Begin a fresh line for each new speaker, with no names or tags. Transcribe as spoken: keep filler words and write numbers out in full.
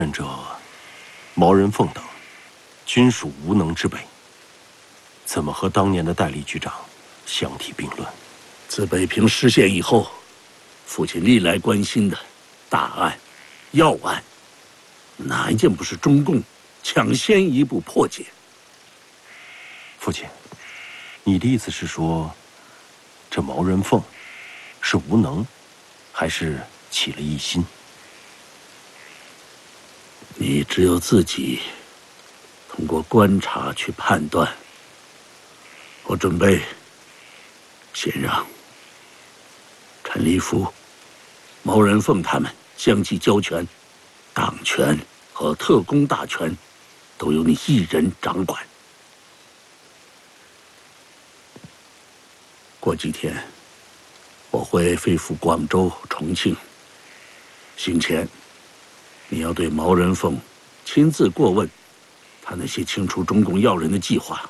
任者毛人凤等，均属无能之辈，怎么和当年的代理局长相提并论？
自北平失陷以后，父亲历来关心的大案、要案，哪一件不是中共抢先一步破解？
父亲，你的意思是说，这毛人凤是无能，还是起了异心？
你只有自己通过观察去判断。我准备先让陈立夫、毛人凤他们相继交权，党权和特工大权都由你一人掌管。过几天我会飞赴广州、重庆，行前你要对毛人凤亲自过问他那些清除中共要人的计划，